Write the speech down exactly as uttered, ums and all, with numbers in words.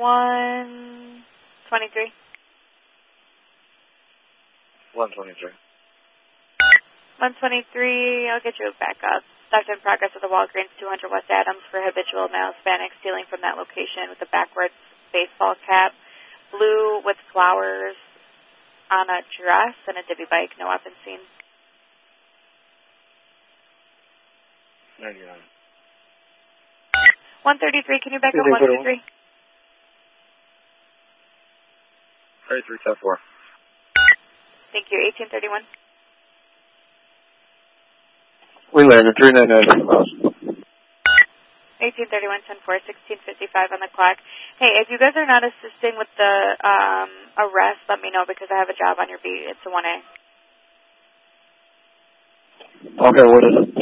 one twenty-three. one twenty-three. one twenty-three, I'll get you back up. Theft in progress at the Walgreens, two hundred West Adams for habitual male Hispanic stealing from that location with a backwards baseball cap, blue with flowers on a dress and a divvy bike. No weapon seen. ninety-nine. one thirty-three, can you back up one thirty-three? thirty-three, ten four. Thank you. eighteen thirty-one. We landed three ninety-nine miles. eighteen thirty-one, ten four, sixteen fifty-five on the clock. Hey, if you guys are not assisting with the um, arrest, let me know because I have a job on your beat. It's a one A. Okay, what is it?